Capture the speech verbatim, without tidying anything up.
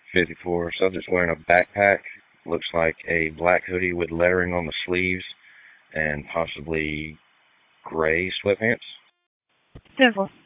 fifty-four. Subject's wearing a backpack. Looks like a black hoodie with lettering on the sleeves and possibly gray sweatpants. ten four.